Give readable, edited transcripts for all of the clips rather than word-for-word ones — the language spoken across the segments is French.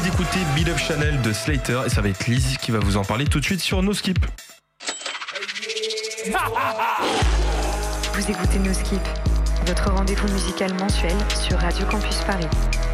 d'écouter Beat Up Chanel de Slater et ça va être Lizzy qui va vous en parler tout de suite sur No Skip. Vous écoutez No Skip, votre rendez-vous musical mensuel sur Radio Campus Paris.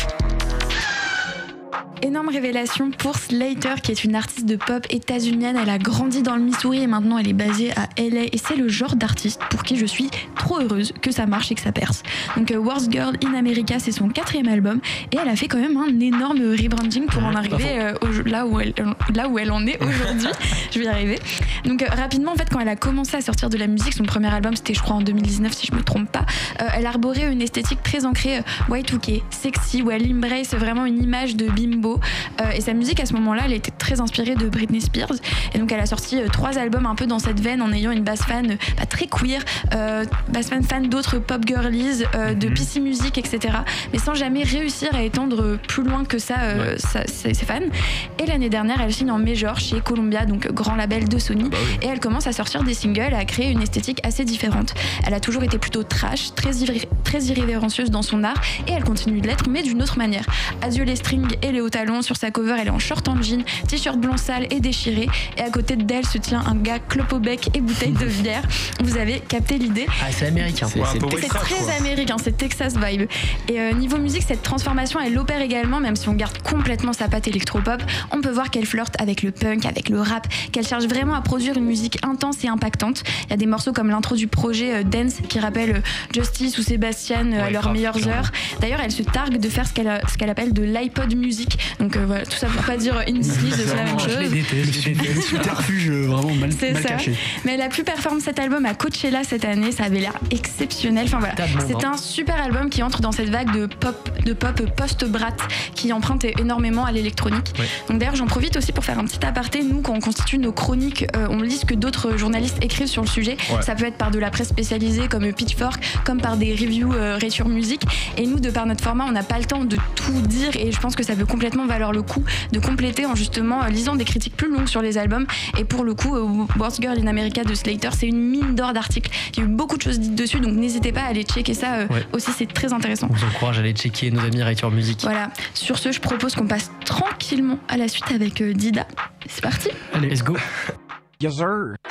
Énorme révélation pour Slater, qui est une artiste de pop états-unienne. Elle a grandi dans le Missouri et maintenant elle est basée à LA. Et c'est le genre d'artiste pour qui je suis trop heureuse que ça marche et que ça perce. Donc Worst Girl in America, c'est son 4e album. Et elle a fait quand même un énorme rebranding pour en arriver là où elle en est aujourd'hui. Je vais y arriver. Donc rapidement, en fait, quand elle a commencé à sortir de la musique, son premier album, c'était je crois en 2019 si je me trompe pas, elle arborait une esthétique très ancrée Y2K, sexy, où elle embrace vraiment une image de bimbo. Et sa musique à ce moment-là, elle était très inspirée de Britney Spears. Et donc elle a sorti 3 albums un peu dans cette veine en ayant une bass fan très queer, bass fan d'autres pop girlies, de PC music, etc. Mais sans jamais réussir à étendre plus loin que ça ses fans. Et l'année dernière, elle signe en major chez Columbia, donc grand label de Sony. Et elle commence à sortir des singles, à créer une esthétique assez différente. Elle a toujours été plutôt trash, très irrévérencieuse dans son art, et elle continue de l'être, mais d'une autre manière. Adieu les strings et les hauts talons. Sur sa cover, elle est en short en jean, t-shirt blanc sale et déchiré, et à côté d'elle se tient un gars clope au bec et bouteille de bière. Vous avez capté l'idée. Ah, c'est américain. C'est très américain, c'est Texas vibe. Et niveau musique, cette transformation, elle opère également, même si on garde complètement sa patte électropop. On peut voir qu'elle flirte avec le punk, avec le rap, qu'elle cherche vraiment à produire une musique intense et impactante. Il y a des morceaux comme l'intro du projet Dance qui rappelle Justice ou Sébastien à leurs meilleures heures. D'ailleurs, elle se targue de faire ce qu'elle appelle de l'iPod music. Donc voilà, tout ça pour pas dire Insleaze, c'est la même chose. Je les déteste, c'est un subterfuge vraiment mal caché. Mais elle a pu performer cet album à Coachella cette année, ça avait l'air exceptionnel. Enfin voilà, c'est un super album qui entre dans cette vague de pop post-brat qui emprunte énormément à l'électronique. Ouais. Donc d'ailleurs, j'en profite aussi pour faire un petit aparté. Nous, quand on constitue nos chroniques, on lit ce que d'autres journalistes écrivent sur le sujet. Ouais. Ça peut être par de la presse spécialisée comme Pitchfork, comme par des reviews Rate Music. Et nous, de par notre format, on n'a pas le temps de tout dire et je pense que ça peut complètement valoir le coup de compléter en justement lisant des critiques plus longues sur les albums. Et pour le coup, Worst Girl in America de Slater, c'est une mine d'or d'articles. Il y a eu beaucoup de choses dites dessus, donc n'hésitez pas à aller checker ça aussi, c'est très intéressant. On vous encourage à aller checker nos amis Rate Music. Voilà, sur ce, je propose qu'on passe tranquillement à la suite avec Dida. C'est parti. Allez, let's go. Yes sir.